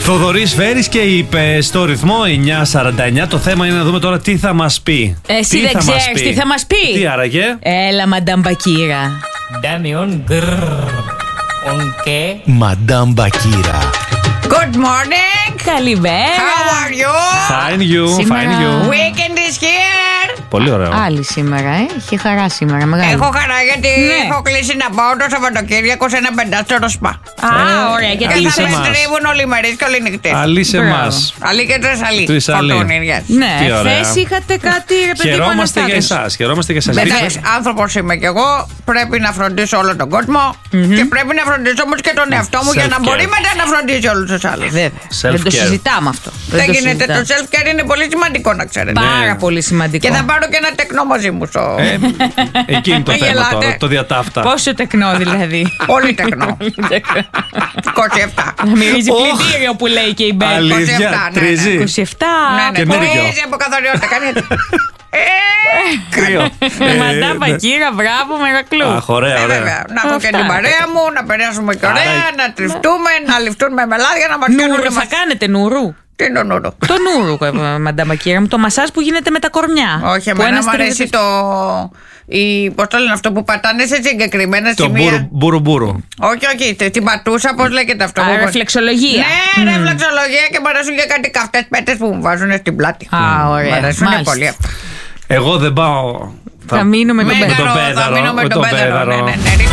Θοδωρής Φέρης και είπε στο ρυθμό 9:49. Το θέμα είναι να δούμε τώρα τι θα μας πει. Εσύ δεν ξέρεις τι θα μας πει. Τι άραγε? Έλα, Μαντάμ Μπακύρα. Dame un qué. Μαντάμ Μπακύρα. Good morning. Καλημέρα. How are you? Fine you, Σήμερα- fine you. Weekend is here. Πολύ ωραίο. Άλλη σήμερα, είχε χαρά σήμερα, μεγάλη. Έχω χαρά γιατί Ναι. έχω κλείσει να πάω το Σαββατοκύριακο σε ένα πεντάστερο σπα. Α, ωραία, γιατί Αλή Και σε θα με εμάς. στρίβουν όλοι μερείς και όλοι νυχτές. Αλή σε Μπράβο. εμάς. Αλή και τρεσαλή. Τρισαλή. Φωτούνιες. Ναι, Τι ωραία. χθες είχατε κάτι, ρε παιδί μου, Χαιρόμαστε για αναστάτες. εσάς. Χαιρόμαστε για εσάς. Εντάξει, άνθρωπος είμαι κι εγώ. Πρέπει να φροντίσω όλο τον κόσμο. Και πρέπει να φροντίσω όμως και τον εαυτό μου για να Self-care. μπορεί μετά να φροντίσει όλους τους άλλους. Βέβαια. Self-care. Δεν το συζητάμε αυτό. Δεν το γίνεται. Το συζητάμε. self-care είναι πολύ σημαντικό να ξέρετε. Πάρα πολύ σημαντικό. Και θα πάρω και ένα τεκνό μαζί μου. Εκεί είναι το θέμα Γελάτε. τώρα. Το διατάφτα. Πόσο τεκνό δηλαδή. Πολύ τεκνό. 27. Να μυρίζει πλυντήριο που λέει και η Μπέλ. Αλήθεια, 27, ναι, τρίζει. 27. Ναι, Και ναι, ενέργειο. τρίζει από καθαριότητα. Κάνει έτσι. Κρύο. Μαντάμ Ναι. Μπακύρα, μπράβο, Μερακλού. Αχ, ωραία, ωραία. Βέβαια. Να έχω και Αυτά. την παρέα μου, να περάσουμε και ωραία, Άρα- να τριφτούμε, να ληφτούν με μελάδια, να μας Νουρου, κάνουν. θα κάνετε νουρού. Τι είναι το νουρου? Το νουρου, Μαντάμ Μπακύρα μου, το μασάζ που γίνεται με τα κορμιά. Όχι, Που εμένα ένας μου αρέσει τρίβεται- πώς το λένε αυτό που πατάνε σε συγκεκριμένα Το σημεία. μπουρουμπουρου. Όχι, την πατούσα, πώς λέγεται αυτό. Α, που- ρεφλεξολογία. Ναι, ρεφλεξολογία και μου αρέσουν και κάτι καυτές πέτες που μου βάζουν στην πλάτη. Α, ωραία. Μου αρέσουν Μάλιστα. πολύ αυτά. Εγώ δεν πάω. Θα μείνω με τον με Πέτρο. τον Μέγαρο, θα Πέδαρο, μείνω με με τον τον Πέδαρο. Πέδαρο. Ναι, ναι, ναι.